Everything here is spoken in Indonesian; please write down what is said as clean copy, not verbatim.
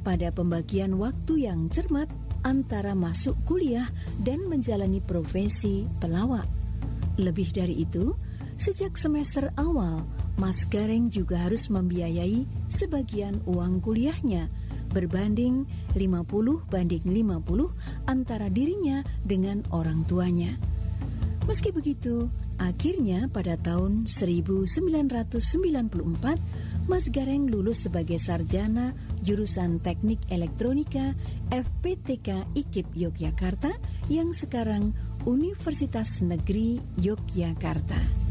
pada pembagian waktu yang cermat antara masuk kuliah dan menjalani profesi pelawak. Lebih dari itu, sejak semester awal, Mas Gareng juga harus membiayai sebagian uang kuliahnya, berbanding 50-50 antara dirinya dengan orang tuanya. Meski begitu, akhirnya pada tahun 1994, Mas Gareng lulus sebagai sarjana jurusan Teknik Elektronika FPTK IKIP Yogyakarta yang sekarang Universitas Negeri Yogyakarta.